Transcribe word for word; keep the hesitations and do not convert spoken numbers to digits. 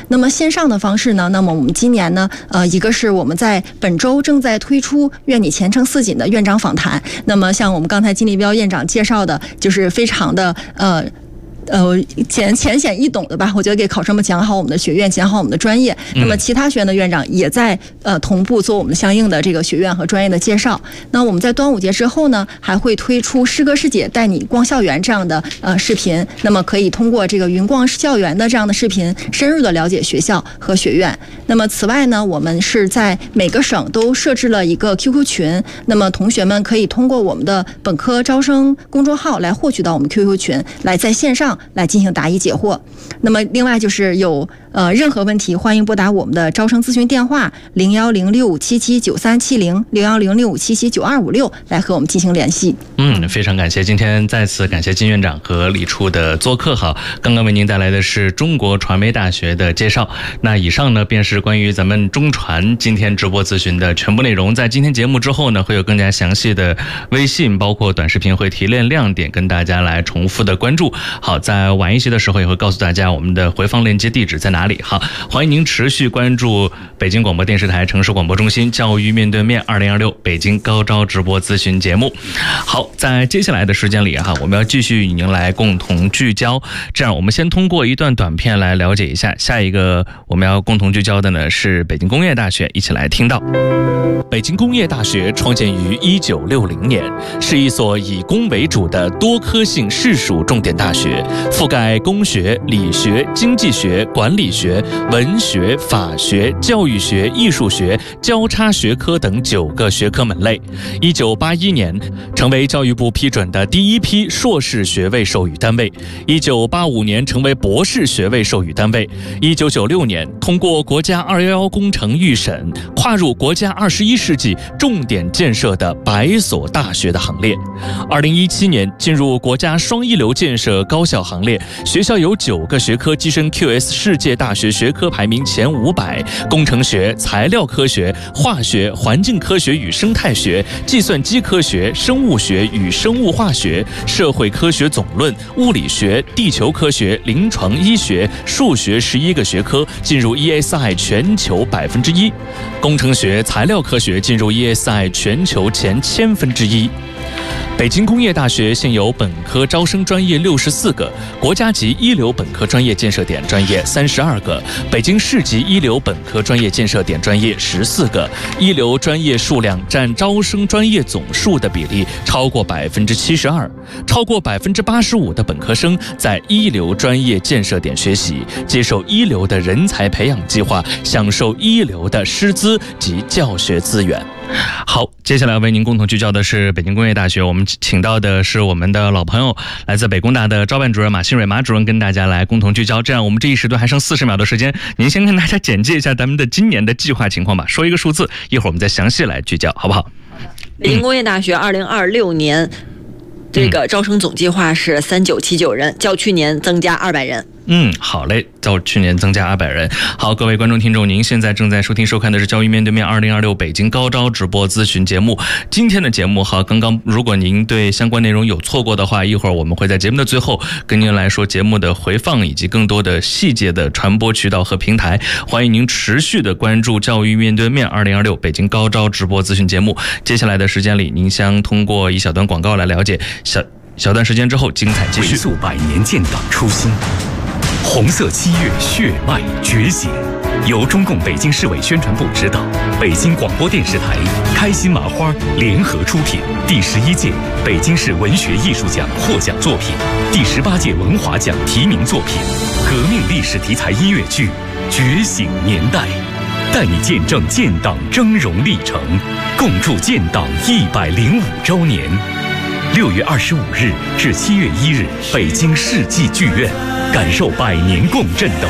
那么线上的方式呢，那么我们今年呢，呃，一个是我们在本周正在推出“愿你前程似锦”的院长访谈。那么像我们刚才金立彪院长介绍的，就是非常的呃。呃，浅浅显易懂的吧？我觉得给考生们讲好我们的学院，讲好我们的专业。那么其他学院的院长也在呃同步做我们相应的这个学院和专业的介绍。那我们在端午节之后呢，还会推出师哥师姐带你逛校园这样的呃视频。那么可以通过这个云逛校园的这样的视频，深入的了解学校和学院。那么此外呢，我们是在每个省都设置了一个 Q Q 群，那么同学们可以通过我们的本科招生公众号来获取到我们 Q Q 群，来在线上来进行答疑解惑。那么另外就是有呃任何问题，欢迎拨打我们的招生咨询电话零幺零六五七七九三七零零幺零六五七七九二五六来和我们进行联系。 嗯，非常感谢，今天再次感谢金院长和李处的做客。好，刚刚为您带来的是中国传媒大学的介绍。那以上呢便是关于咱们中传今天直播咨询的全部内容。在今天节目之后呢，会有更加详细的微信包括短视频会提炼亮点跟大家来重复的关注。好，在晚一些的时候也会告诉大家我们的回放链接地址在哪里。好，欢迎您持续关注北京广播电视台城市广播中心教育面对面二零二六北京高招直播咨询节目。好，在接下来的时间里哈，我们要继续与您来共同聚焦。这样，我们先通过一段短片来了解一下。下一个我们要共同聚焦的呢是北京工业大学，一起来听到。北京工业大学创建于一九六零年，是一所以工为主的多科性市属重点大学，覆盖工学、理学、经济学、管理学、文学、法学、教育学、艺术学、交叉学科等九个学科门类。一九八一年成为教育部批准的第一批硕士学位授予单位，一九八五年成为博士学位授予单位，一九九六年通过国家二一一工程预审，跨入国家二十一世纪重点建设的百所大学的行列。二零一七年进入国家双一流建设高校行列，学校有九个学科跻身 Q S 世界大学学科排名前五百，工程学、材料科学、化学、环境科学与生态学、计算机科学、生物学与生物化学、社会科学总论、物理学、地球科学、临床医学、数学十一个学科进入 E S I 全球百分之一，工程学、材料科学进入 E S I 全球前千分之一。北京工业大学现有本科招生专业六十四个，国家级一流本科专业建设点专业三十二个，北京市级一流本科专业建设点专业十四个，一流专业数量占招生专业总数的比例超过百分之七十二，超过百分之八十五的本科生在一流专业建设点学习，接受一流的人才培养计划，享受一流的师资及教学资源。好，接下来为您共同聚焦的是北京工业大学，我们请到的是我们的老朋友，来自北工大的招办主任马新蕊马主任，跟大家来共同聚焦。这样，我们这一时段还剩四十秒的时间，您先跟大家简介一下咱们的今年的计划情况吧，说一个数字，一会儿我们再详细来聚焦，好不好？ 北京工业大学二零二六年、嗯、这个招生总计划是三九七九人，较去年增加二百人。 嗯，好嘞，较去年增加二百人。好，各位观众听众，您现在正在收听收看的是教育面对面二零二六北京高招直播咨询节目。今天的节目哈，刚刚如果您对相关内容有错过的话，一会儿我们会在节目的最后跟您来说节目的回放以及更多的细节的传播渠道和平台。欢迎您持续的关注教育面对面二零二六北京高招直播咨询节目。接下来的时间里，您将通过一小段广告来了解小小段时间之后精彩继续。 回溯百年建党初心。红色七月血脉觉醒，由中共北京市委宣传部指导，北京广播电视台、开心麻花联合出品。第十一届北京市文学艺术奖获奖作品，第十八届文华奖提名作品，革命历史题材音乐剧《觉醒年代》，带你见证建党峥嵘历程，共筑建党一百零五周年。六月二十五日至七月一日，北京世纪剧院，感受百年共振的